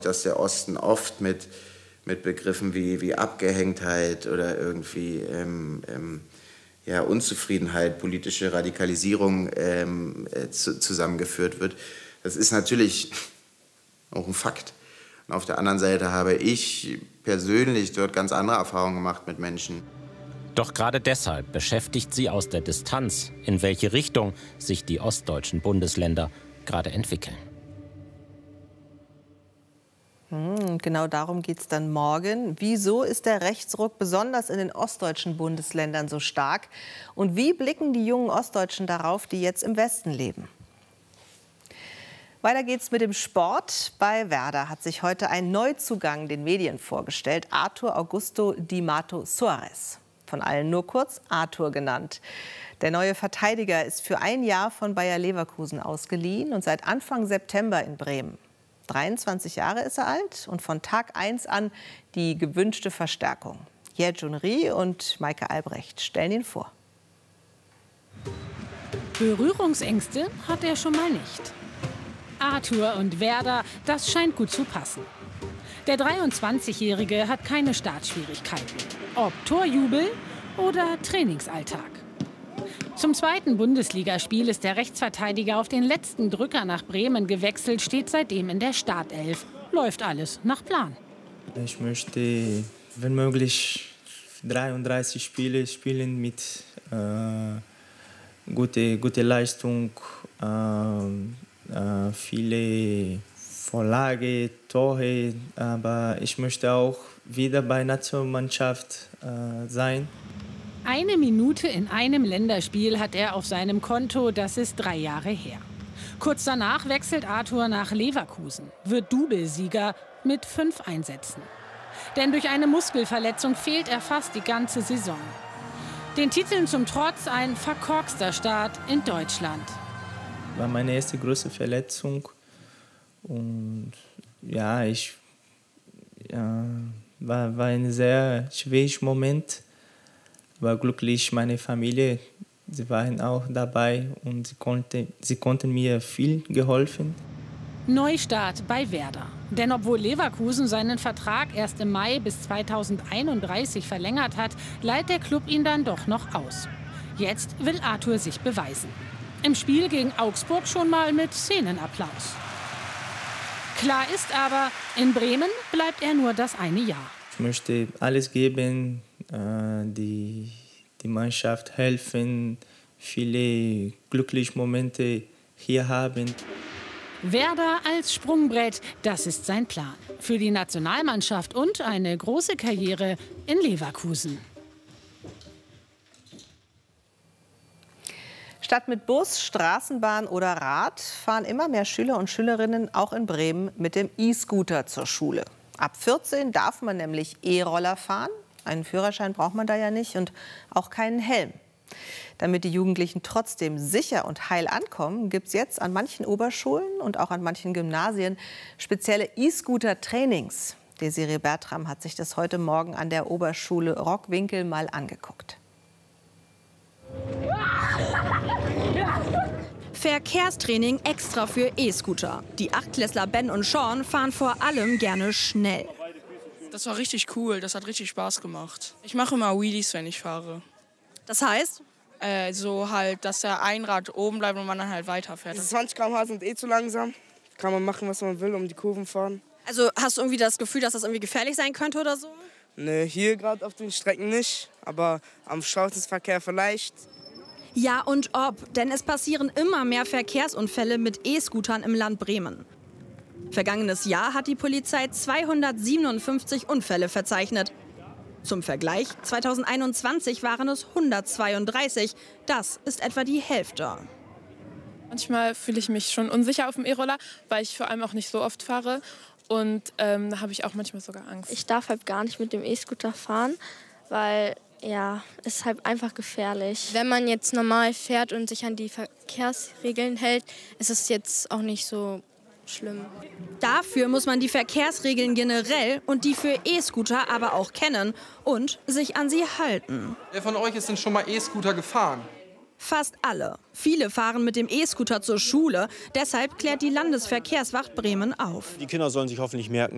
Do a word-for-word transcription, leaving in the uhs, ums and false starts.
Dass der Osten oft mit, mit Begriffen wie, wie Abgehängtheit oder irgendwie ähm, ähm, ja, Unzufriedenheit, politische Radikalisierung ähm, äh, zu, zusammengeführt wird. Das ist natürlich auch ein Fakt. Und auf der anderen Seite habe ich persönlich dort ganz andere Erfahrungen gemacht mit Menschen. Doch gerade deshalb beschäftigt sie aus der Distanz, in welche Richtung sich die ostdeutschen Bundesländer gerade entwickeln. Und genau darum geht es dann morgen. Wieso ist der Rechtsruck besonders in den ostdeutschen Bundesländern so stark? Und wie blicken die jungen Ostdeutschen darauf, die jetzt im Westen leben? Weiter geht's mit dem Sport. Bei Werder hat sich heute ein Neuzugang den Medien vorgestellt. Arthur Augusto Di Mato Soares. Von allen nur kurz Arthur genannt. Der neue Verteidiger ist für ein Jahr von Bayer Leverkusen ausgeliehen und seit Anfang September in Bremen. dreiundzwanzig Jahre ist er alt und von Tag eins an die gewünschte Verstärkung. Jejun Rie und Maike Albrecht stellen ihn vor. Berührungsängste hat er schon mal nicht. Arthur und Werder, das scheint gut zu passen. Der dreiundzwanzigjährige hat keine Startschwierigkeiten. Ob Torjubel oder Trainingsalltag. Zum zweiten Bundesligaspiel ist der Rechtsverteidiger auf den letzten Drücker nach Bremen gewechselt, steht seitdem in der Startelf. Läuft alles nach Plan. Ich möchte, wenn möglich, dreiunddreißig Spiele spielen mit äh, guter gute Leistung, äh, äh, viele Vorlagen, Tore. Aber ich möchte auch wieder bei der Nationalmannschaft äh, sein. Eine Minute in einem Länderspiel hat er auf seinem Konto, das ist drei Jahre her. Kurz danach wechselt Arthur nach Leverkusen, wird Doublesieger mit fünf Einsätzen. Denn durch eine Muskelverletzung fehlt er fast die ganze Saison. Den Titeln zum Trotz ein verkorkster Start in Deutschland. War meine erste große Verletzung und ja, ich ja, war, war ein sehr schwieriger Moment. War glücklich, meine Familie, sie waren auch dabei und sie, konnte, sie konnten mir viel geholfen. Neustart bei Werder. Denn obwohl Leverkusen seinen Vertrag erst im Mai bis zweitausendeinunddreißig verlängert hat, leiht der Club ihn dann doch noch aus. Jetzt will Arthur sich beweisen. Im Spiel gegen Augsburg schon mal mit Szenenapplaus. Klar ist aber, in Bremen bleibt er nur das eine Jahr. Ich möchte alles geben, äh, die, die Mannschaft helfen, viele glückliche Momente hier haben. Werder als Sprungbrett, das ist sein Plan. Für die Nationalmannschaft und eine große Karriere in Leverkusen. Statt mit Bus, Straßenbahn oder Rad fahren immer mehr Schüler und Schülerinnen auch in Bremen mit dem E-Scooter zur Schule. Ab vierzehn darf man nämlich E-Roller fahren. Einen Führerschein braucht man da ja nicht und auch keinen Helm. Damit die Jugendlichen trotzdem sicher und heil ankommen, gibt es jetzt an manchen Oberschulen und auch an manchen Gymnasien spezielle E-Scooter-Trainings. Desiree Bertram hat sich das heute Morgen an der Oberschule Rockwinkel mal angeguckt. Verkehrstraining extra für E-Scooter. Die Achtklässler Ben und Sean fahren vor allem gerne schnell. Das war richtig cool, das hat richtig Spaß gemacht. Ich mache immer Wheelies, wenn ich fahre. Das heißt? Äh, so halt, dass der Einrad oben bleibt und man dann halt weiterfährt. Diese zwanzig Kilometer pro Stunde sind eh zu langsam. Kann man machen, was man will, um die Kurven fahren. Also hast du irgendwie das Gefühl, dass das irgendwie gefährlich sein könnte oder so? Ne, hier gerade auf den Strecken nicht, aber am Straßenverkehr vielleicht. Ja und ob, denn es passieren immer mehr Verkehrsunfälle mit E-Scootern im Land Bremen. Vergangenes Jahr hat die Polizei zweihundertsiebenundfünfzig Unfälle verzeichnet. Zum Vergleich, zweitausendeinundzwanzig waren es hundertzweiunddreißig. Das ist etwa die Hälfte. Manchmal fühle ich mich schon unsicher auf dem E-Roller, weil ich vor allem auch nicht so oft fahre. Und ähm, da habe ich auch manchmal sogar Angst. Ich darf halt gar nicht mit dem E-Scooter fahren, weil ja, es ist halt einfach gefährlich. Wenn man jetzt normal fährt und sich an die Verkehrsregeln hält, ist es jetzt auch nicht so schlimm. Dafür muss man die Verkehrsregeln generell und die für E-Scooter aber auch kennen und sich an sie halten. Wer von euch ist denn schon mal E-Scooter gefahren? Fast alle. Viele fahren mit dem E-Scooter zur Schule. Deshalb klärt die Landesverkehrswacht Bremen auf. Die Kinder sollen sich hoffentlich merken,